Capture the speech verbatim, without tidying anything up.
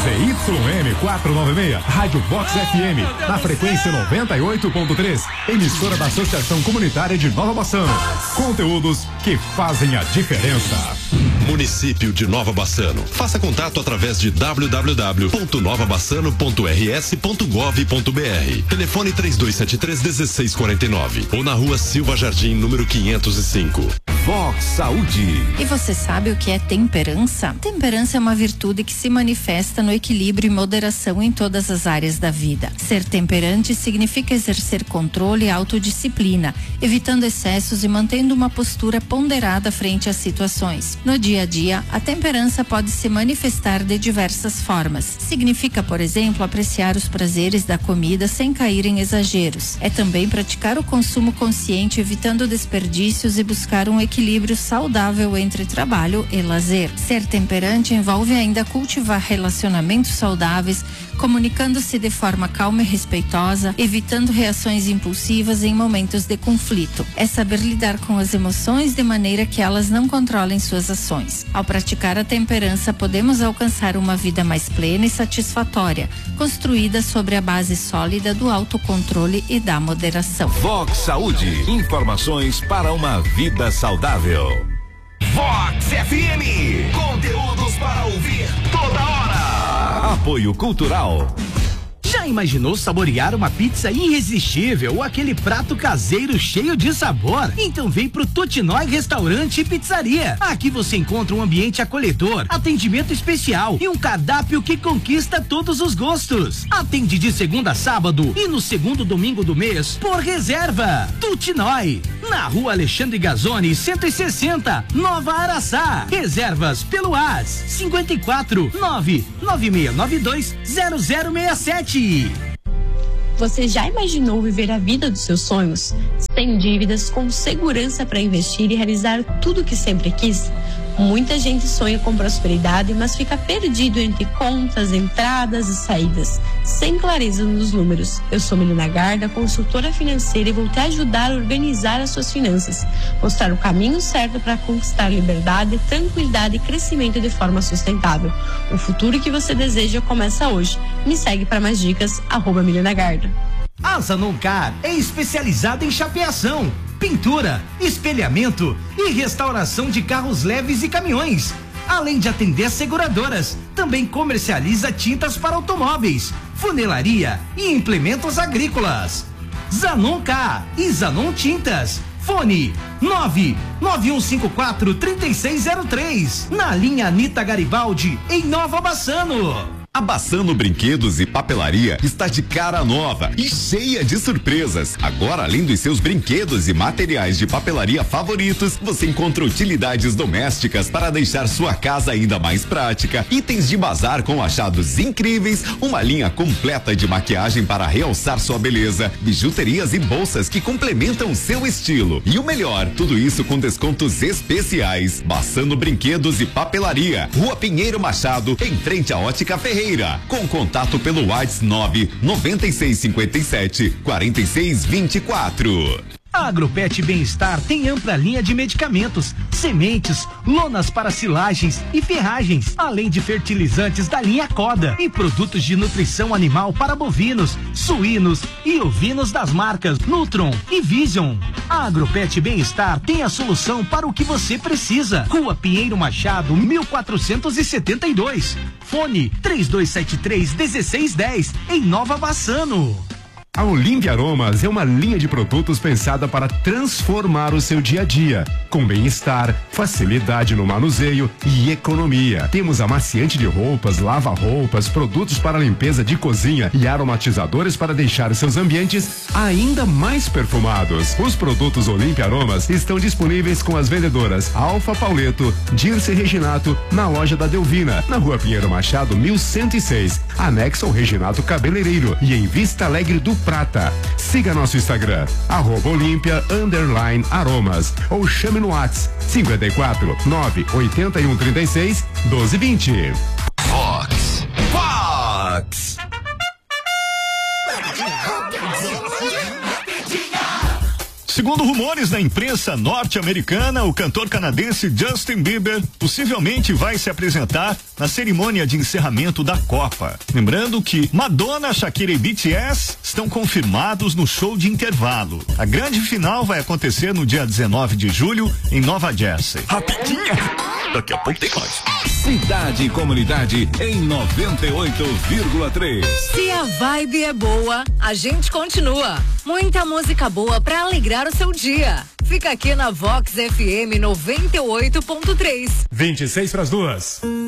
Z Y M quatrocentos e noventa e seis, Rádio Box F M, na frequência noventa e oito ponto três, emissora da Associação Comunitária de Nova Bassano. Conteúdos que fazem a diferença. Município de Nova Bassano. Faça contato através de w w w ponto nova bassano ponto r s ponto gov ponto b r. Telefone três dois sete três, um seis quatro nove ou na rua Silva Jardim, número quinhentos e cinco. Vox Saúde. E você sabe o que é temperança? Temperança é uma virtude que se manifesta no equilíbrio e moderação em todas as áreas da vida. Ser temperante significa exercer controle e autodisciplina, evitando excessos e mantendo uma postura ponderada frente às situações. No dia a dia, a temperança pode se manifestar de diversas formas. Significa, por exemplo, apreciar os prazeres da comida sem cair em exageros. É também praticar o consumo consciente, evitando desperdícios e buscar um equilíbrio saudável entre trabalho e lazer. Ser temperante envolve ainda cultivar relacionamentos saudáveis, comunicando-se de forma calma e respeitosa, evitando reações impulsivas em momentos de conflito. É saber lidar com as emoções de maneira que elas não controlem suas ações. Ao praticar a temperança, podemos alcançar uma vida mais plena e satisfatória, construída sobre a base sólida do autocontrole e da moderação. Vox Saúde. Informações para uma vida saudável. Vox F M. Conteúdos para ouvir toda hora. Apoio Cultural. Já imaginou saborear uma pizza irresistível ou aquele prato caseiro cheio de sabor? Então vem pro Tutinói Restaurante e Pizzaria. Aqui você encontra um ambiente acolhedor, atendimento especial e um cardápio que conquista todos os gostos. Atende de segunda a sábado e no segundo domingo do mês por reserva. Tutinói, na Rua Alexandre Gazzoni, cento e sessenta, Nova Araçá. Reservas pelo A S cinquenta e quatro, nove nove seis nove dois, zero zero seis sete. Você já imaginou viver a vida dos seus sonhos? Sem dívidas, com segurança para investir e realizar tudo o que sempre quis? Muita gente sonha com prosperidade, mas fica perdido entre contas, entradas e saídas, sem clareza nos números. Eu sou Milena Garda, consultora financeira, e vou te ajudar a organizar as suas finanças, mostrar o caminho certo para conquistar liberdade, tranquilidade e crescimento de forma sustentável. O futuro que você deseja começa hoje. Me segue para mais dicas, arroba Milena Garda. A Zanoncar é especializada em chapeação, pintura, espelhamento e restauração de carros leves e caminhões. Além de atender seguradoras, também comercializa tintas para automóveis, funilaria e implementos agrícolas. Zanoncar e Zanon Tintas. Fone nove nove um cinco quatro, três seis zero três. Na linha Anita Garibaldi, em Nova Bassano. A Bassano Brinquedos e Papelaria está de cara nova e cheia de surpresas. Agora, além dos seus brinquedos e materiais de papelaria favoritos, você encontra utilidades domésticas para deixar sua casa ainda mais prática, itens de bazar com achados incríveis, uma linha completa de maquiagem para realçar sua beleza, bijuterias e bolsas que complementam seu estilo. E o melhor, tudo isso com descontos especiais. Bassano Brinquedos e Papelaria, Rua Pinheiro Machado, em frente à Ótica Ferreira. Com contato pelo WhatsApp nove nove seis cinco sete, quatro seis dois quatro. A Agropet Bem-Estar tem ampla linha de medicamentos, sementes, lonas para silagens e ferragens, além de fertilizantes da linha Coda e produtos de nutrição animal para bovinos, suínos e ovinos das marcas Nutron e Vision. A Agropet Bem-Estar tem a solução para o que você precisa. Rua Pinheiro Machado, mil quatrocentos e setenta e dois. Fone três dois sete três, um seis um zero, em Nova Bassano. A Olímpia Aromas é uma linha de produtos pensada para transformar o seu dia a dia, com bem-estar, facilidade no manuseio e economia. Temos amaciante de roupas, lava-roupas, produtos para limpeza de cozinha e aromatizadores para deixar seus ambientes ainda mais perfumados. Os produtos Olímpia Aromas estão disponíveis com as vendedoras Alfa Pauleto, Dirce Reginato, na loja da Delvina, na Rua Pinheiro Machado, mil cento e seis, anexo ao Reginato Cabeleireiro, e em Vista Alegre do Prata. Siga nosso Instagram, arroba Olímpia underline aromas, ou chame no WhatsApp cinquenta e quatro, nove oitenta e um, trinta e seis, doze, vinte. Vox. Vox. Segundo rumores da imprensa norte-americana, o cantor canadense Justin Bieber possivelmente vai se apresentar na cerimônia de encerramento da Copa. Lembrando que Madonna, Shakira e B T S estão confirmados no show de intervalo. A grande final vai acontecer no dia dezenove de julho em Nova Jersey. Rapidinha! Daqui a pouco tem mais. Cidade e comunidade em noventa e oito vírgula três. Se a vibe é boa, a gente continua. Muita música boa pra alegrar o seu dia. Fica aqui na Vox F M noventa e oito ponto três. vinte e seis para as duas.